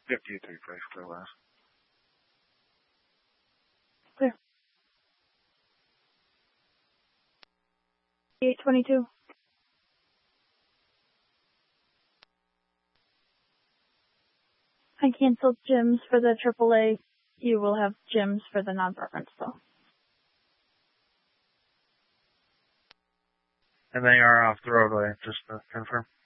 Yep, you three, please, clear last. Clear. 822. I canceled gyms for the AAA. You will have gyms for the non-preference, though. And they are off the roadway, just to confirm.